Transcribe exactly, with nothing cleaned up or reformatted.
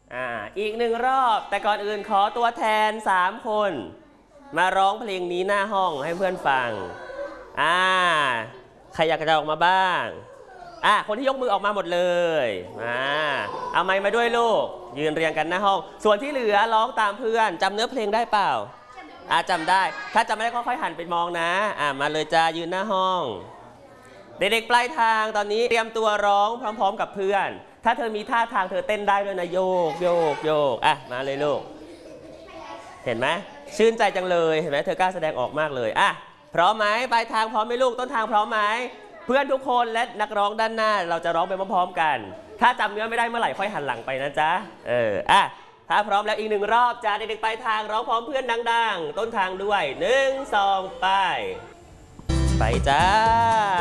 อ่าอีกหนึ่งรอบแต่ก่อนอื่นขอตัวแทนสามคนมาร้องเพลงนี้หน้าห้องให้เพื่อนฟังอ่าใครอยากจะออกมาบ้างอ่ะคนที่ยกมือออกมาหมดเลยมาเอาไมค์มาด้วยลูกยืนเรียงกันหน้าห้องส่วนที่เหลือร้องตามเพื่อนจำเนื้อเพลงได้เปล่าอ่ะจำได้ถ้าจำไม่ได้ก็ค่อยหันไปมองนะอ่ะมาเลยจ้ายืนหน้าห้องเด็กๆปลายทางตอนนี้เตรียมตัวร้องพร้อมๆกับเพื่อนถ้าเธอมีท่าทางเธอเต้นได้ด้วยนะโยกโยกโยกอ่ะมาเลยลูกเห็นไหมชื่นใจจังเลยเห็นไหมเธอกล้าแสดงออกมากเลยอ่ะพร้อมไหมปลายทางพร้อมไหมลูกต้นทางพร้อมไหมเพื่อนทุกคนและนักร้องด้านหน้าเราจะร้องไปพร้อมๆกันถ้าจำเนื้อไม่ได้เมื่อไหร่ค่อยหันหลังไปนะจ๊ะเอออ่ะถ้าพร้อมแล้วอีกหนึ่งรอบจ้าเด็กๆปลายทางร้องพร้อมเพื่อนดังๆต้นทางด้วยหนึ่งสองไปไปจ้า